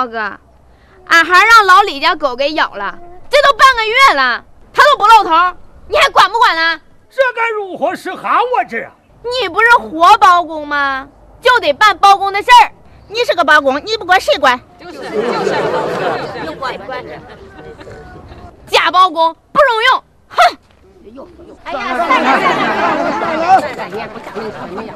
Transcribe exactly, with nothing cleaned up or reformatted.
老哥，俺还让老李家狗给咬了，这都半个月了，他都不露头，你还管不管呢？ 这该如何是好啊？这你不是活包公吗？就得办包公的事儿。 你是个包公，你不管谁管？ 就是就是， 你管管。假包公不中用，哼！ 哎呀，三爷，三爷，三爷，不讲那个